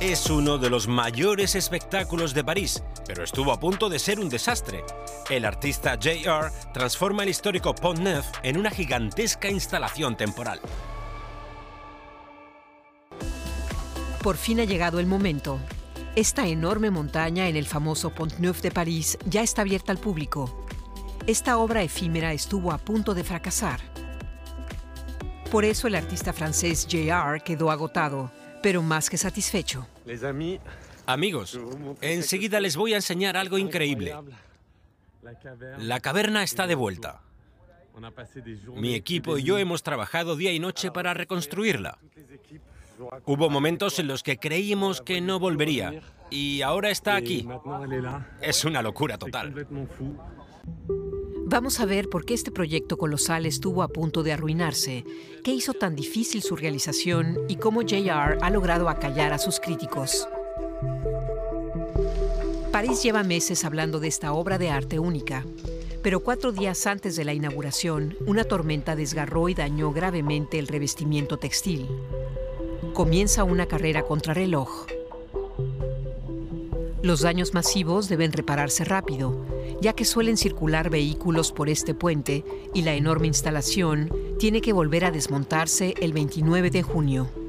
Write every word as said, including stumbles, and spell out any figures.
Es uno de los mayores espectáculos de París, pero estuvo a punto de ser un desastre. El artista J R transforma el histórico Pont Neuf en una gigantesca instalación temporal. Por fin ha llegado el momento. Esta enorme montaña en el famoso Pont Neuf de París ya está abierta al público. Esta obra efímera estuvo a punto de fracasar. Por eso el artista francés J R quedó agotado, pero más que satisfecho. Amigos, enseguida les voy a enseñar algo increíble. La caverna está de vuelta. Mi equipo y yo hemos trabajado día y noche para reconstruirla. Hubo momentos en los que creímos que no volvería, y ahora está aquí. Es una locura total. Vamos a ver por qué este proyecto colosal estuvo a punto de arruinarse, qué hizo tan difícil su realización y cómo J R ha logrado acallar a sus críticos. París lleva meses hablando de esta obra de arte única, pero cuatro días antes de la inauguración, una tormenta desgarró y dañó gravemente el revestimiento textil. Comienza una carrera contrarreloj. Los daños masivos deben repararse rápido, ya que suelen circular vehículos por este puente y la enorme instalación tiene que volver a desmontarse el veintinueve de junio.